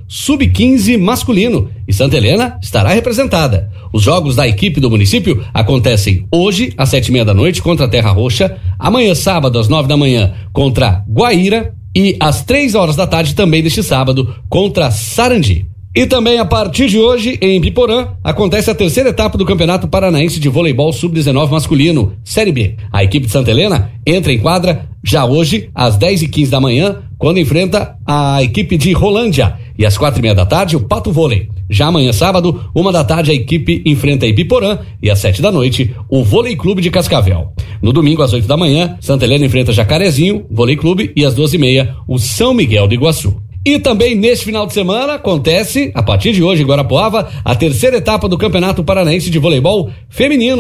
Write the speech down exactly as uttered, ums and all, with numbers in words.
sub quinze masculino e Santa Helena estará representada. Os jogos da equipe do município acontecem hoje às sete e meia da noite contra a Terra Roxa, amanhã sábado às nove da manhã contra Guaíra e às três horas da tarde também deste sábado contra Sarandi. E também a partir de hoje, em Biporã, acontece a terceira etapa do Campeonato Paranaense de Voleibol sub dezenove masculino, Série B. A equipe de Santa Helena entra em quadra já hoje, às dez e quinze da manhã, quando enfrenta a equipe de Rolândia. E às quatro e meia da tarde, o Pato Vôlei. Já amanhã, sábado, uma da tarde, a equipe enfrenta a Ibiporã e às sete da noite, o Vôlei Clube de Cascavel. No domingo, às oito da manhã, Santa Helena enfrenta Jacarezinho, Vôlei Clube, e às doze e meia, o São Miguel do Iguaçu. E também neste final de semana acontece, a partir de hoje em Guarapuava, a terceira etapa do Campeonato Paranaense de Voleibol Feminino.